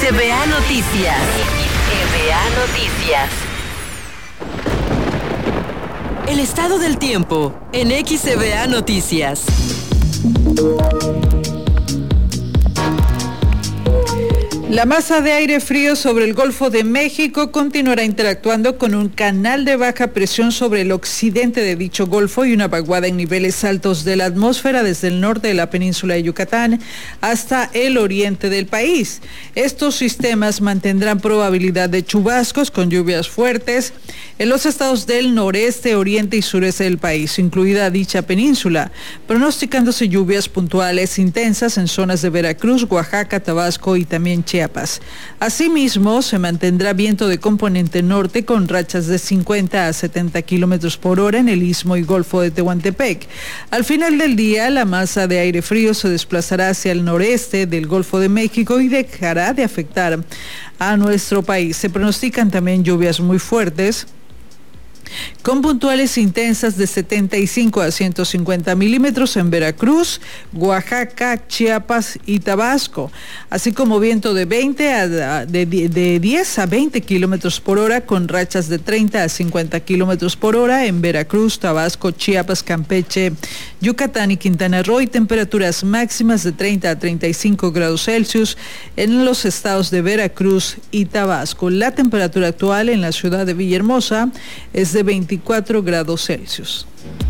XBA Noticias. XBA Noticias. El estado del tiempo en XBA Noticias. La masa de aire frío sobre el Golfo de México continuará interactuando con un canal de baja presión sobre el occidente de dicho golfo y una vaguada en niveles altos de la atmósfera desde el norte de la península de Yucatán hasta el oriente del país. Estos sistemas mantendrán probabilidad de chubascos con lluvias fuertes en los estados del noreste, oriente y sureste del país, incluida dicha península, pronosticándose lluvias puntuales intensas en zonas de Veracruz, Oaxaca, Tabasco y también Chiapas. Asimismo, se mantendrá viento de componente norte con rachas de 50 a 70 kilómetros por hora en el istmo y golfo de Tehuantepec. Al final del día, la masa de aire frío se desplazará hacia el noreste del Golfo de México y dejará de afectar a nuestro país. Se pronostican también lluvias muy fuertes, con puntuales intensas de 75 a 150 milímetros en Veracruz, Oaxaca, Chiapas y Tabasco, así como viento de 10 a 20 kilómetros por hora con rachas de 30 a 50 kilómetros por hora en Veracruz, Tabasco, Chiapas, Campeche, Yucatán y Quintana Roo, y temperaturas máximas de 30 a 35 grados Celsius en los estados de Veracruz y Tabasco. La temperatura actual en la ciudad de Villahermosa es de 24 grados Celsius.